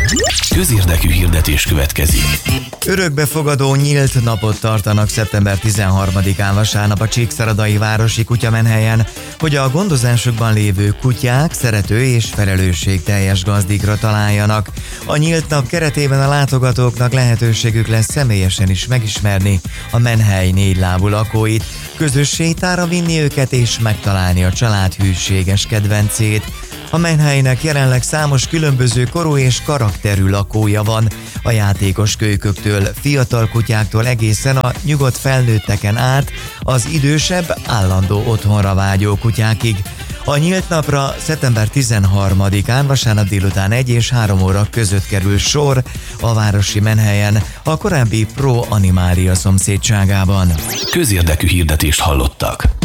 Közérdekű hirdetés következik. Örökbefogadó nyílt napot tartanak szeptember 13-án vasárnap a Csíkszeredai városi kutyamenhelyen, hogy a gondozásukban lévő kutyák szerető és felelősségteljes gazdikra találjanak. A nyílt nap keretében a látogatóknak lehetőségük lesz személyesen is megismerni a menhely négylábú lakóit, közös sétára vinni őket és megtalálni a család hűséges kedvencét. A menhelynek jelenleg számos különböző korú és karakterű lakója van, a játékos kölyköktől, fiatal kutyáktól egészen a nyugodt felnőtteken át az idősebb, állandó otthonra vágyó kutyákig. A nyílt napra szeptember 13-án vasárnap délután 1 és 3 óra között kerül sor a városi menhelyen, a korábbi Pro Animalia szomszédságában. Közérdekű hirdetést hallottak.